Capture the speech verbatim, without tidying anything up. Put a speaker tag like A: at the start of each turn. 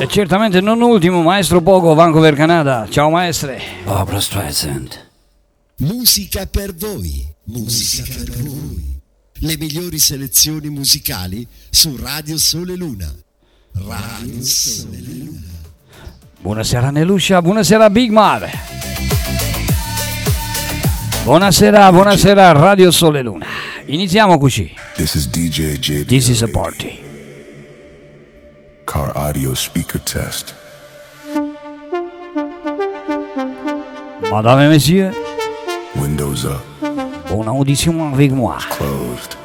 A: E certamente non ultimo, Maestro Pogo, Vancouver, Canada. Ciao maestre.
B: Barbra Streisand.
C: Musica per voi, musica per voi. Le migliori selezioni musicali su Radio Sole Luna. Radio Sole Luna.
A: Buonasera Neluscia, buonasera Big Mar. Buonasera, buonasera Radio Sole Luna. Iniziamo così.
D: This is D J J.
A: This is a party.
D: Car audio speaker test.
A: Madame et messieurs,
D: Windows up.
A: bonne audition avec moi.
D: Closed.